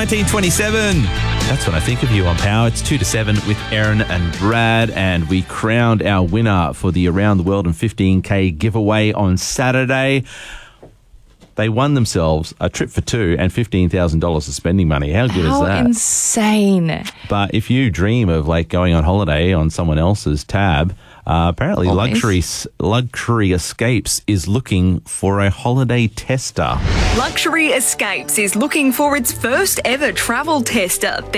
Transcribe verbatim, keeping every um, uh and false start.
nineteen twenty-seven. That's when I think of you on Power. It's two to seven with Erin and Brad, and we crowned our winner for the Around the World in fifteen K giveaway on Saturday. They won themselves a trip for two and fifteen thousand dollars of spending money. How good How is that? insane. But if you dream of like going on holiday on someone else's tab, uh, apparently Always. Luxury Luxury Escapes is looking for a holiday tester. Luxury Escapes is looking for its first ever travel tester.